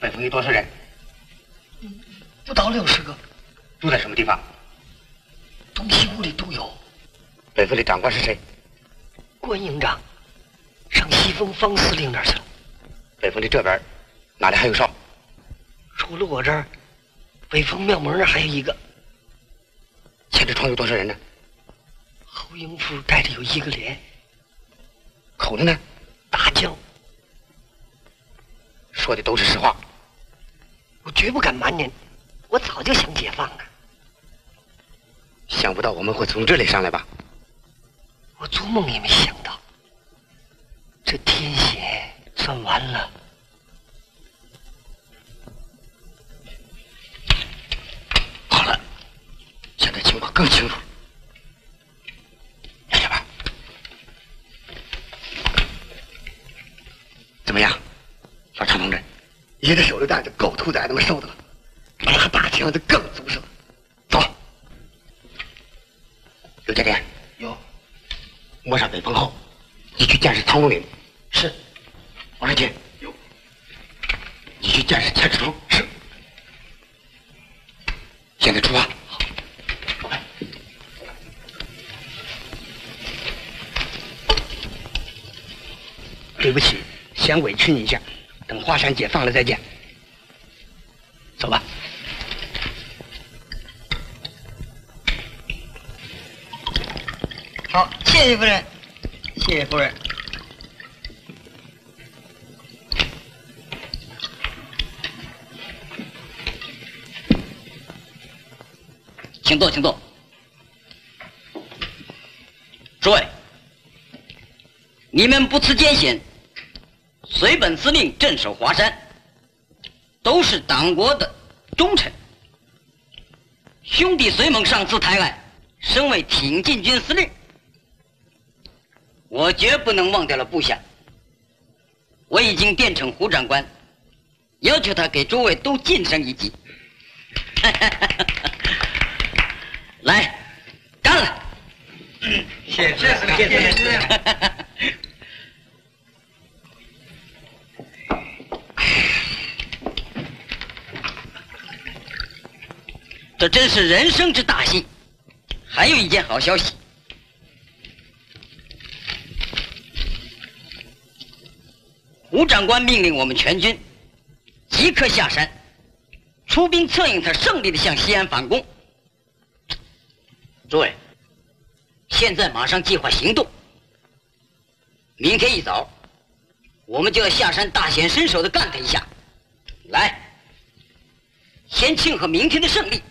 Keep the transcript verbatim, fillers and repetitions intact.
北风有多少人？ 不到六十个。 住在什么地方？ 东西屋里都有。 北风的长官是谁？ 关营长，上西风方司令那儿去了。 北风的这边哪里还有哨？ 除了我这儿，北风庙门那儿还有一个。 前这窗有多少人呢？ 侯营副带着有一个连。 口子呢？ 大将。 说的都是实话。 我绝不敢瞒您，我早就想解放了。 想不到我们会从这里上来吧？ 我做梦也没想到，这天险算完了。 好了，现在情况更清楚了。看着吧，怎么样，老常同志？ 一个手榴弹就够兔崽子们受的了，来个大枪就更足实了。走。 有家店？ 有。 摸上北风后，你去监视唐龙岭。 是。 王世杰。有。你去监视千尺头。 是。 现在出发。 好。对不起，先委屈你一下，等华山解放了再见。走吧。 好，谢谢夫人，谢谢夫人。 请坐，请坐。诸位，你们不辞艰险，随本司令镇守华山，都是党国的忠臣。兄弟随猛上次抬爱，身为挺进军司令，我绝不能忘掉了部下。我已经电呈胡长官，要求他给诸位都晋升一级。来，干了！ 嗯，谢谢司令，谢谢司令。 这真是人生之大幸。还有一件好消息，胡长官命令我们全军即刻下山，出兵策应他胜利的向西安反攻。诸位，现在马上计划行动。明天一早，我们就要下山大显身手的干他一下。来，先庆贺明天的胜利。